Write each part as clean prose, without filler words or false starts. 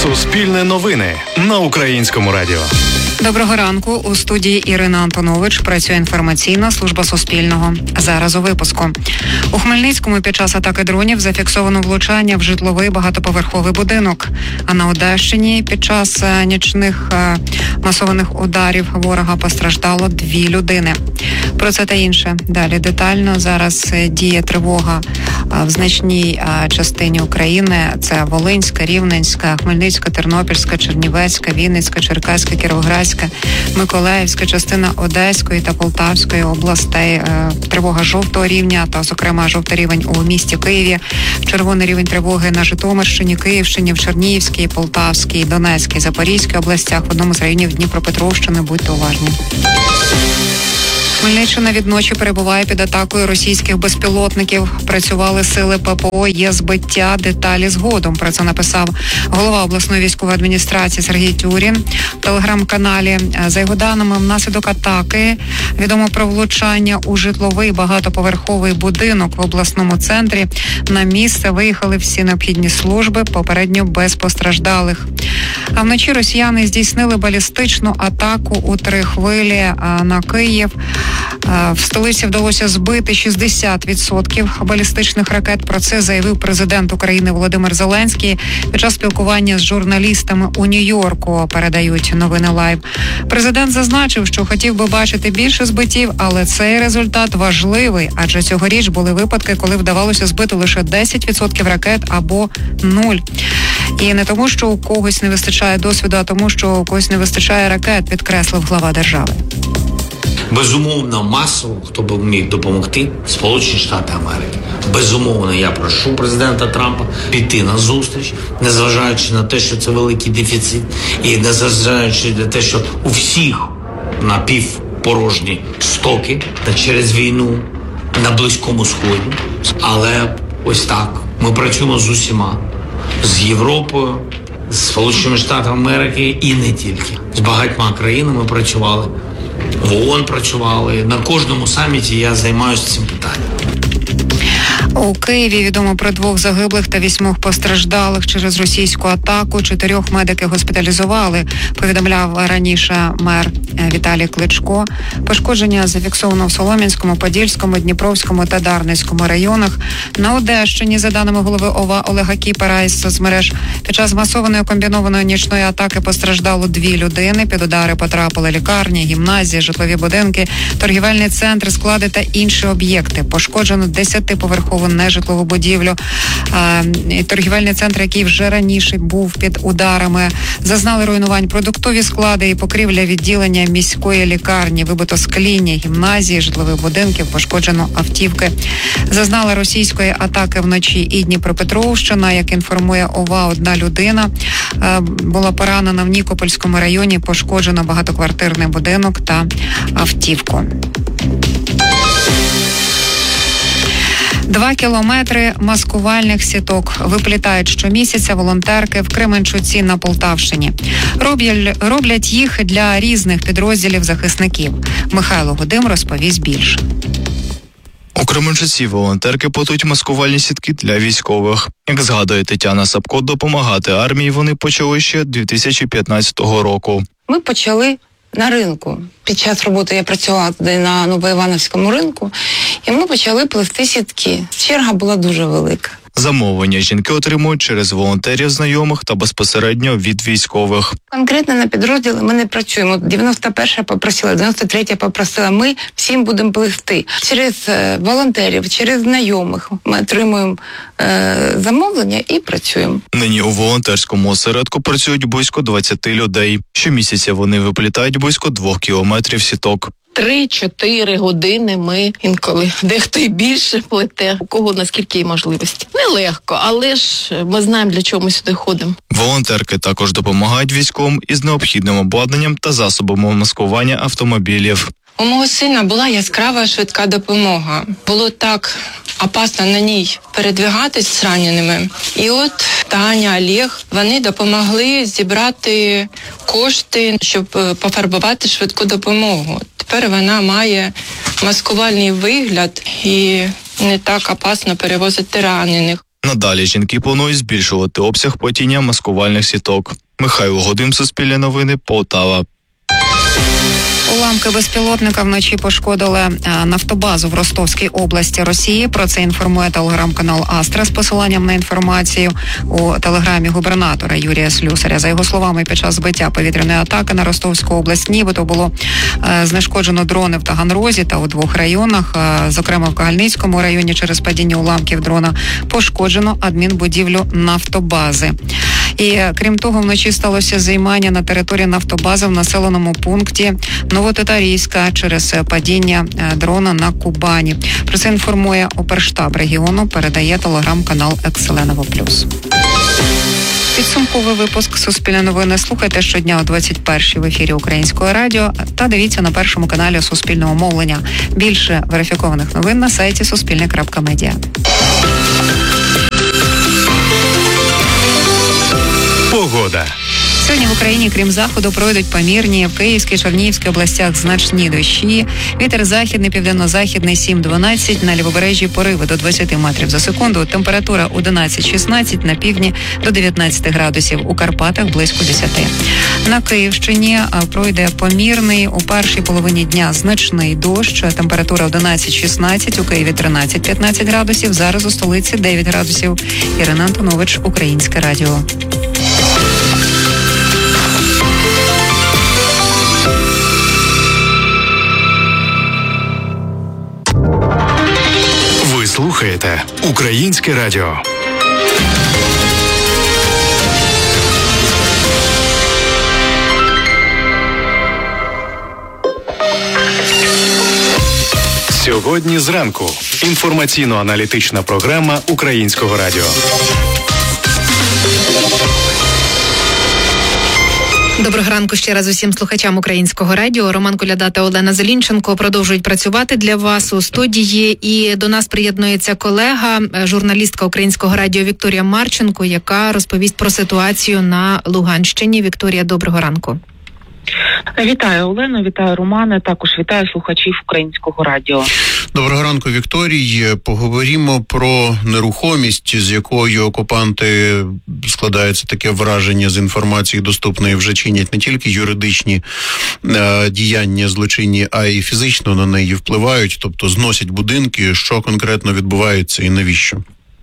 Суспільне новини на Українському радіо. Доброго ранку. У студії Ірина Антонович. Працює інформаційна служба Суспільного. Зараз у випуску. У Хмельницькому під час атаки дронів зафіксовано влучання в житловий багатоповерховий будинок. А на Одещині під час нічних масованих ударів ворога постраждало 2 людини. Про це та інше далі детально. Зараз діє тривога в значній частині України. Це Волинська, Рівненська, Хмельницька, Тернопільська, Чернівецька, Вінницька, Черкаська, Кіровоградська, Миколаївська, частина Одеської та Полтавської областей. Тривога жовтого рівня та, зокрема, жовтий рівень у місті Києві. Червоний рівень тривоги на Житомирщині, Київщині, в Чернігівській, Полтавській, Донецькій, Запорізькій областях, в одному з районів Дніпропетровщини. Будьте уважні. Хмельниччина від ночі перебуває під атакою російських безпілотників. Працювали сили ППО, є збиття, деталі згодом. Про це написав голова обласної військової адміністрації Сергій Тюрін в телеграм-каналі. За його даними, внаслідок атаки відомо про влучання у житловий багатоповерховий будинок в обласному центрі. На місце виїхали всі необхідні служби, попередньо без постраждалих. А вночі росіяни здійснили балістичну атаку у 3 хвилі на Київ. В столиці вдалося збити 60% балістичних ракет. Про це заявив президент України Володимир Зеленський під час спілкування з журналістами у Нью-Йорку, передають новини Лайв. Президент зазначив, що хотів би бачити більше збиттів, але цей результат важливий, адже цьогоріч були випадки, коли вдавалося збити лише 10% ракет або 0. І не тому, що у когось не вистачає досвіду, а тому, що у когось не вистачає ракет, підкреслив глава держави. Безумовно, масово, хто б міг допомогти, Сполучені Штати Америки. Безумовно, я прошу президента Трампа піти на зустріч, незважаючи на те, що це великий дефіцит, і незважаючи на те, що у всіх напівпорожні стоки та через війну на Близькому Сході. Але ось так, ми працюємо з усіма, з Європою, з Сполученими Штатами Америки і не тільки. З багатьма країнами працювали. В ООН працювали. На кожному саміті я займаюся цим питанням. У Києві відомо про 2 загиблих та 8 постраждалих через російську атаку. 4 медики госпіталізували, повідомляв раніше мер Віталій Кличко. Пошкодження зафіксовано в Солом'янському, Подільському, Дніпровському та Дарницькому районах. На Одещині, за даними голови ОВА Олега Кіпера із соцмереж, під час масованої комбінованої нічної атаки постраждало 2 людини. Під удари потрапили лікарні, гімназії, житлові будинки, торгівельні центри, склади та інші об'єкти. Пошкоджено 10-поверхову нежитлову будівлю. Торгівельний центр, який вже раніше був під ударами, зазнали руйнувань продуктові склади і покрівля відділення міської лікарні, вибито скління, гімназії, житлових будинків, пошкоджено автівки. Зазнала російської атаки вночі і Дніпропетровщина. Як інформує ОВА, 1 людина була поранена в Нікопольському районі, пошкоджено багатоквартирний будинок та автівку. 2 кілометри маскувальних сіток виплітають щомісяця волонтерки в Кременчуці на Полтавщині. Роблять їх для різних підрозділів захисників. Михайло Гудим розповість більше. У Кременчуці волонтерки плетуть маскувальні сітки для військових. Як згадує Тетяна Сапко, допомагати армії вони почали ще 2015 року. Ми почали на ринку. Під час роботи я працювала туди на Новоівановському ринку, і ми почали плести сітки. Черга була дуже велика. Замовлення жінки отримують через волонтерів, знайомих та безпосередньо від військових. Конкретно на підрозділи ми не працюємо. 91-я попросила, 93-я попросила. Ми всім будемо плести. Через волонтерів, через знайомих ми отримуємо замовлення і працюємо. Нині у волонтерському осередку працюють близько 20 людей. Щомісяця вони виплітають близько 2 кілометрів сіток. 3-4 години ми інколи, дехто і більше плете, у кого наскільки є можливості. Нелегко, але ж ми знаємо, для чого ми сюди ходимо. Волонтерки також допомагають військовим із необхідним обладнанням та засобами маскування автомобілів. У мого сина була яскрава швидка допомога. Було так опасно на ній передвигатись з раненими. І от Таня, Олег, вони допомогли зібрати кошти, щоб пофарбувати швидку допомогу. Тепер вона має маскувальний вигляд і не так опасно перевозити ранених. Надалі жінки планують збільшувати обсяг плетіння маскувальних сіток. Михайло Годим, Суспільне новини, Полтава. Уламки безпілотника вночі пошкодили нафтобазу в Ростовській області Росії. Про це інформує телеграм-канал Астра з посиланням на інформацію у телеграмі губернатора Юрія Слюсаря. За його словами, під час збиття повітряної атаки на Ростовську область нібито було знешкоджено дрони в Таганрозі та у 2 районах. Зокрема, в Кагальницькому районі через падіння уламків дрона пошкоджено адмінбудівлю нафтобази. І, крім того, вночі сталося займання на території нафтобази в населеному пункті Новотатарійська через падіння дрона на Кубані. Про це інформує оперштаб регіону, передає телеграм-канал Екселеново Плюс. Підсумковий випуск «Суспільне новини» слухайте щодня о 21-й в ефірі Українського радіо та дивіться на першому каналі Суспільного мовлення. Більше верифікованих новин на сайті suspilne.media. Погода. Сьогодні в Україні, крім заходу, пройдуть помірні в Київській, Чернігівській областях значні дощі. Вітер західний, південно-західний 7-12, на лівобережжі пориви до 20 метрів за секунду. Температура 11-16, на півдні до 19 градусів, у Карпатах близько 10. На Київщині пройде помірний, у першій половині дня значний дощ. Температура 11-16, у Києві 13-15 градусів, зараз у столиці 9 градусів. Ірина Антонович, Українське радіо. Ви слухаєте Українське радіо. Сьогодні зранку. Інформаційно-аналітична програма Українського радіо. Доброго ранку ще раз усім слухачам Українського радіо. Роман Коляда та Олена Зелінченко продовжують працювати для вас у студії. І до нас приєднується колега, журналістка Українського радіо Вікторія Марченко, яка розповість про ситуацію на Луганщині. Вікторія, доброго ранку. Вітаю, Олено, вітаю, Романе, також вітаю слухачів Українського радіо. Доброго ранку, Вікторії. Поговоримо про нерухомість, з якою окупанти, складається таке враження з інформації доступної, вже чинять не тільки юридичні діяння злочинні, а й фізично на неї впливають, тобто зносять будинки. Що конкретно відбувається і навіщо?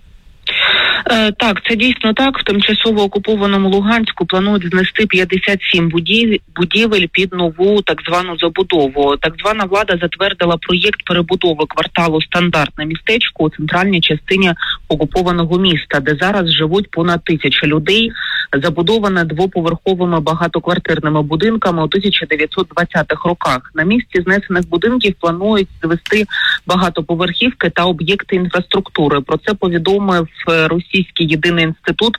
Так, це дійсно так. В тимчасово окупованому Луганську планують знести 57 будівель під нову так звану забудову. Так звана влада затвердила проєкт перебудови кварталу «Стандартне містечко» у центральній частині окупованого міста, де зараз живуть понад 1000 людей. Забудоване двоповерховими багатоквартирними будинками у 1920-х роках. На місці знесених будинків планують звести багатоповерхівки та об'єкти інфраструктури. Про це повідомив Російський єдиний інститут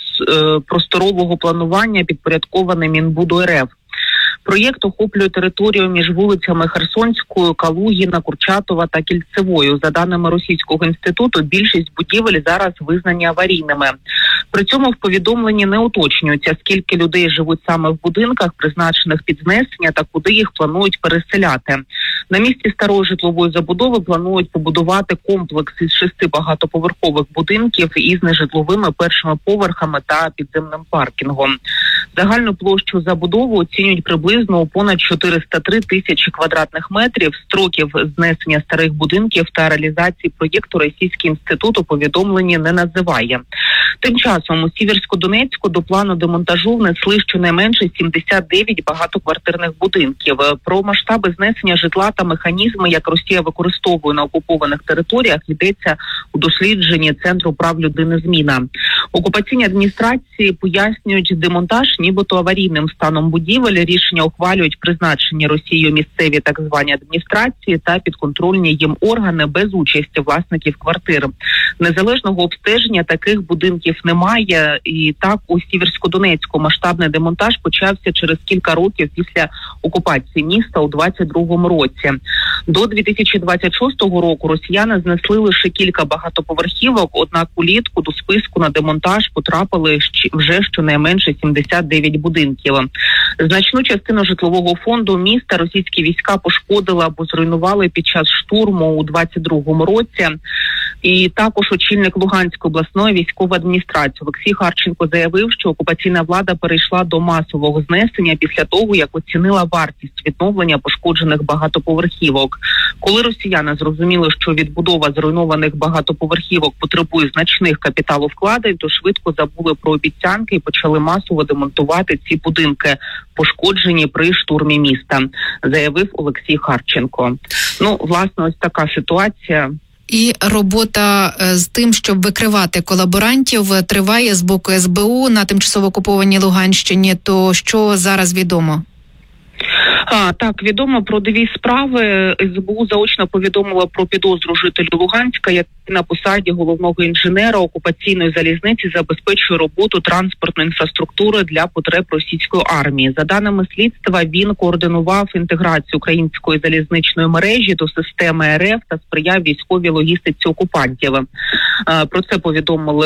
просторового планування, підпорядкований Мінбуду РФ. Проєкт охоплює територію між вулицями Херсонською, Калугіна, Курчатова та Кільцевою. За даними Російського інституту, більшість будівель зараз визнані аварійними. При цьому в повідомленні не уточнюється, скільки людей живуть саме в будинках, призначених під знесення, та куди їх планують переселяти. На місці старої житлової забудови планують побудувати комплекс із 6 багатоповерхових будинків із нежитловими першими поверхами та підземним паркінгом. Загальну площу забудови оцінюють приблизно у понад 403 тисячі квадратних метрів. Строків знесення старих будинків та реалізації проєкту Російський інститут у повідомленні не називає. Тим часом у Сіверсько-Донецьку до плану демонтажу внесли щонайменше 79 багатоквартирних будинків. Про масштаби знесення житла та механізми, як Росія використовує на окупованих територіях, йдеться у дослідженні Центру прав людини «Зміна». Окупаційні адміністрації пояснюють демонтаж нібито аварійним станом будівель. Рішення ухвалюють призначені Росією місцеві так звані адміністрації та підконтрольні їм органи без участі власників квартир. Незалежного обстеження таких будинків немає. І так у Сіверсько-Донецьку масштабний демонтаж почався через кілька років після окупації міста у 22-му році. До 2026 року росіяни знесли лише кілька багатоповерхівок, однак улітку до списку на демонтаж потрапили вже щонайменше 79 будинків. Значну частину житлового фонду міста російські війська пошкодили або зруйнували під час штурму у 22-му році. І також очільник Луганської обласної військової адміністрації Олексій Харченко заявив, що окупаційна влада перейшла до масового знесення після того, як оцінила вартість відновлення пошкоджених багатоповерхівок. Коли росіяни зрозуміли, що відбудова зруйнованих багатоповерхівок потребує значних капіталовкладень, то швидко забули про обіцянки і почали масово демонтувати ці будинки, пошкоджені при штурмі міста, заявив Олексій Харченко. Власне, ось така ситуація. І робота з тим, щоб викривати колаборантів, триває з боку СБУ на тимчасово окупованій Луганщині. То що зараз відомо? Так, відомо про дві справи. СБУ заочно повідомила про підозру жителю Луганська, який на посаді головного інженера окупаційної залізниці забезпечує роботу транспортної інфраструктури для потреб російської армії. За даними слідства, він координував інтеграцію української залізничної мережі до системи РФ та сприяв військовій логістиці окупантів. Про це повідомили